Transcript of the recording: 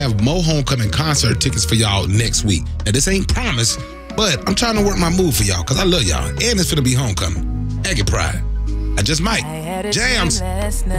have more homecoming concert tickets for y'all next week. Now, this ain't promised, but I'm trying to work my move for y'all because I love y'all. And it's going to be homecoming. Aggie Pride. I just might. Jams.